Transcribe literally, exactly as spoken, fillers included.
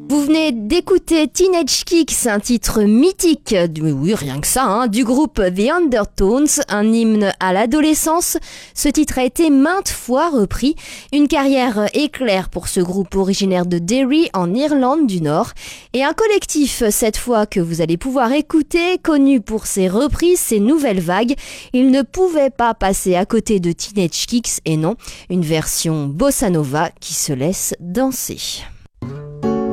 Vous venez d'écouter Teenage Kicks, un titre mythique, du, oui rien que ça, hein, du groupe The Undertones, un hymne à l'adolescence. Ce titre a été maintes fois repris. Une carrière éclair pour ce groupe originaire de Derry en Irlande du Nord. Et un collectif cette fois que vous allez pouvoir écouter, connu pour ses reprises, ses nouvelles vagues. Il ne pouvait pas passer à côté de Teenage Kicks et non, une version bossa nova qui se laisse danser.